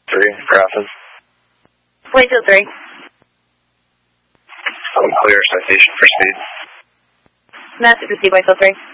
3, Grafton. Plainfield 3. Clear, citation for speed. Message received, Whitefield 3.